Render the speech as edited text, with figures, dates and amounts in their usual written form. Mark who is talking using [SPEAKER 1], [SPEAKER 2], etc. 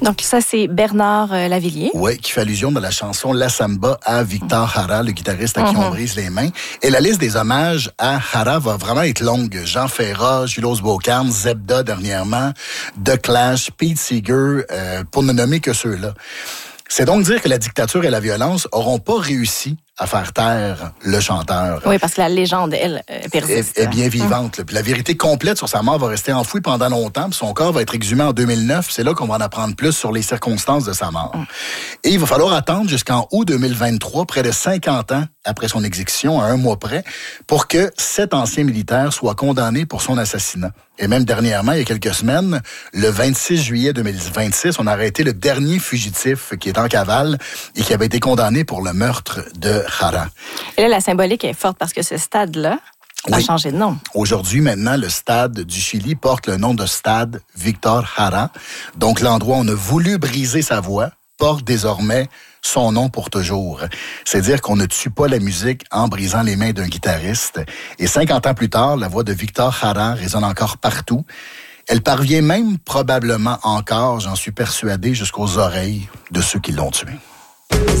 [SPEAKER 1] Donc ça, c'est Bernard Lavilliers.
[SPEAKER 2] Oui, qui fait allusion dans la chanson La Samba à Victor Jara, le guitariste à qui on brise les mains. Et la liste des hommages à Jara va vraiment être longue. Jean Ferrat, Julos Beaucarme, Zebda dernièrement, The Clash, Pete Seeger, pour ne nommer que ceux-là. C'est donc dire que la dictature et la violence n'auront pas réussi à faire taire le chanteur.
[SPEAKER 1] Oui, parce que la légende, elle, persiste.
[SPEAKER 2] Est bien vivante. Puis la vérité complète sur sa mort va rester enfouie pendant longtemps. Puis son corps va être exhumé en 2009. C'est là qu'on va en apprendre plus sur les circonstances de sa mort. Et il va falloir attendre jusqu'en août 2023, près de 50 ans après son exécution, à un mois près, pour que 7 anciens militaires soient condamnés pour son assassinat. Et même dernièrement, il y a quelques semaines, le 26 juillet 2026, on a arrêté le dernier fugitif qui est en cavale et qui avait été condamné pour le meurtre de Jara.
[SPEAKER 1] Et là, la symbolique est forte parce que ce stade-là a changé de nom.
[SPEAKER 2] Aujourd'hui, maintenant, le stade du Chili porte le nom de stade Victor Jara. Donc, l'endroit où on a voulu briser sa voix porte désormais son nom pour toujours. C'est-à-dire qu'on ne tue pas la musique en brisant les mains d'un guitariste. Et 50 ans plus tard, la voix de Victor Jara résonne encore partout. Elle parvient même probablement encore, j'en suis persuadé, jusqu'aux oreilles de ceux qui l'ont tué.